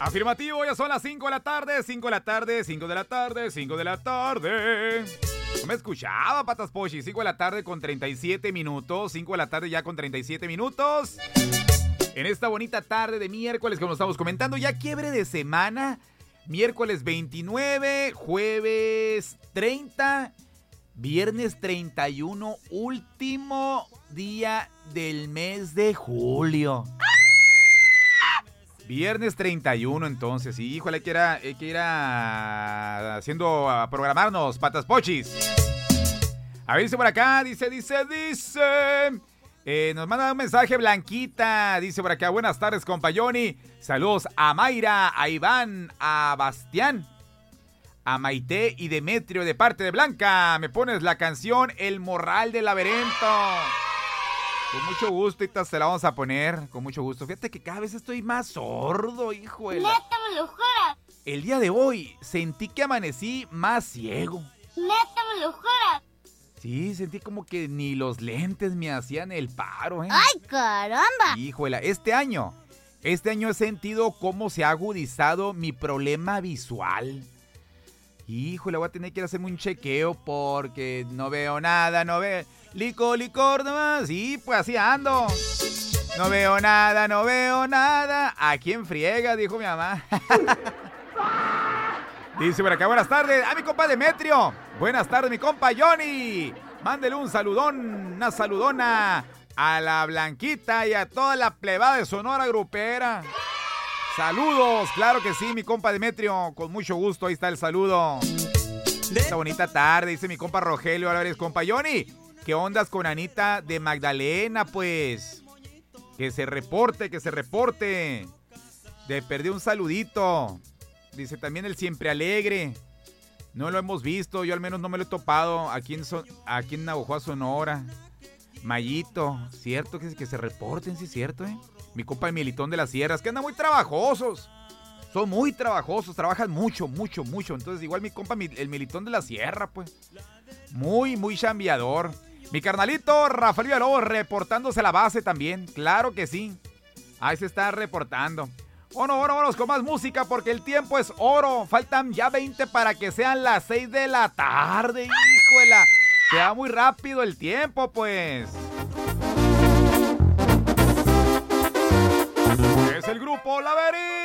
Afirmativo, ya son las 5 de la tarde, 5 de la tarde, 5 de la tarde, 5 de la tarde. No me escuchaba, Patas Pochi. 5 de la tarde con 37 minutos. 5 de la tarde ya con 37 minutos. En esta bonita tarde de miércoles, como estamos comentando, ya quiebre de semana. Miércoles 29, jueves 30, viernes 31, último día del mes de julio. Viernes 31, entonces, híjole, hay que ir a programarnos, Patas Pochis. A ver, dice por acá, dice. Nos manda un mensaje Blanquita, dice por acá, buenas tardes, compa Johnny. Saludos a Mayra, a Iván, a Bastián, a Maite y Demetrio de parte de Blanca. Me pones la canción El Morral del Laberinto. Con mucho gusto, ahorita se la vamos a poner, con mucho gusto. Fíjate que cada vez estoy más sordo, hijo de la... ¿Neta me lo juras? El día de hoy sentí que amanecí más ciego. ¿Neta me lo juras? Sí, sentí como que ni los lentes me hacían el paro, ¿eh? ¡Ay, caramba! Híjole, este año he sentido cómo se ha agudizado mi problema visual. Híjole, voy a tener que ir a hacerme un chequeo porque no veo nada, no veo... Licor nomás, sí, pues así ando. No veo nada. ¿A quién friega? Dijo mi mamá. Dice por acá, buenas tardes, a mi compa Demetrio. Buenas tardes, mi compa Johnny. Mándele un saludón, una saludona a la Blanquita y a toda la plebada de Sonora Grupera. Saludos, claro que sí, mi compa Demetrio, con mucho gusto, ahí está el saludo. Esta bonita tarde, dice mi compa Rogelio Álvarez, compa Johnny. ¿Qué ondas con Anita de Magdalena, pues? Que se reporte. Le perdí un saludito. Dice también el Siempre Alegre. No lo hemos visto, yo al menos no me lo he topado aquí en Navajoa, Sonora. Mayito, cierto que se reporten, sí es cierto, ¿eh? Mi compa el Militón de las Sierras, que andan muy trabajosos. Son muy trabajosos, trabajan mucho. Entonces igual mi compa el Militón de la Sierra, pues. Muy chambeador. Mi carnalito Rafael Villalobos reportándose a la base también. Claro que sí. Ahí se está reportando. Vámonos con más música porque el tiempo es oro. Faltan ya 20 para que sean las 6 de la tarde. Híjola. Se va muy rápido el tiempo, pues. Es el grupo Laberinto.